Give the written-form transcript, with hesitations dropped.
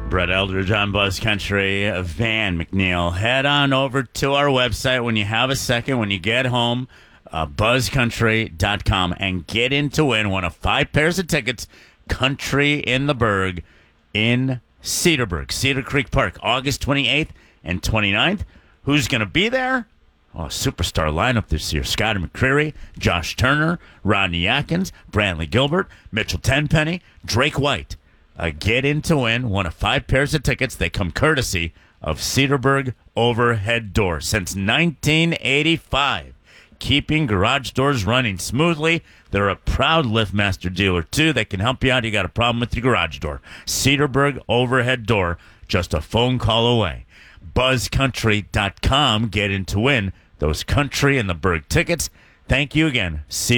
Brett Eldridge on Buzz Country, Van McNeil. Head on over to our website when you have a second, when you get home, buzzcountry.com, and get in to win one of 5 pairs of tickets, Country in the Berg in Cedarburg, Cedar Creek Park, August 28th and 29th. Who's going to be there? Oh, superstar lineup this year. Scotty McCreery, Josh Turner, Rodney Atkins, Brantley Gilbert, Mitchell Tenpenny, Drake White. Get in to win one of 5 pairs of tickets. They come courtesy of Cedarburg Overhead Door since 1985. Keeping garage doors running smoothly. They're a proud LiftMaster dealer, too. They can help you out. You got a problem with your garage door. Cedarburg Overhead Door, just a phone call away. BuzzCountry.com. Get in to win those Country in the Berg tickets. Thank you again.